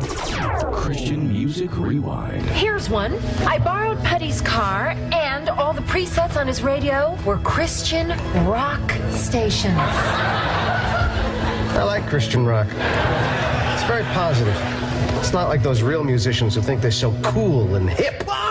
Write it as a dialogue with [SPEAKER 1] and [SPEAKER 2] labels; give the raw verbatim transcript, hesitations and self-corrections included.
[SPEAKER 1] Christian Music Rewind.
[SPEAKER 2] Here's one. I borrowed Putty's car, and all the presets on his radio were Christian rock stations.
[SPEAKER 3] I like Christian rock. It's very positive. It's not like those real musicians who think they're so cool and hip.